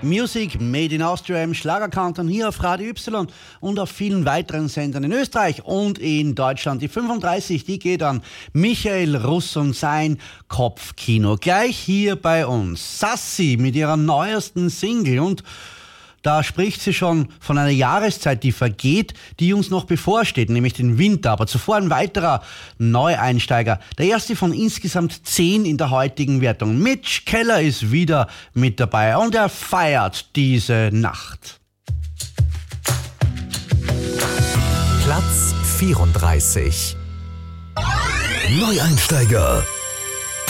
Music Made in Austria im Schlagerkanton hier auf Radio Y und auf vielen weiteren Sendern in Österreich und in Deutschland. Die 35, die geht an Michael Russ und sein Kopfkino. Gleich hier bei uns. Sassi mit ihrer neuesten Single, und da spricht sie schon von einer Jahreszeit, die vergeht, die uns noch bevorsteht, nämlich den Winter. Aber zuvor ein weiterer Neueinsteiger, der erste von insgesamt 10 in der heutigen Wertung. Mitch Keller ist wieder mit dabei und er feiert diese Nacht. Platz 34. Neueinsteiger.